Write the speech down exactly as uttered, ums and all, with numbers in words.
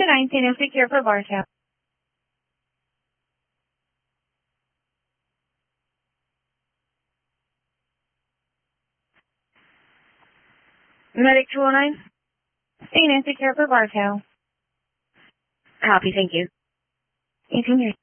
two nine, San Jose Care for Bartow. Medic two oh nine, Saint Nancy Care for Bartow. Copy, thank you. eighteen years.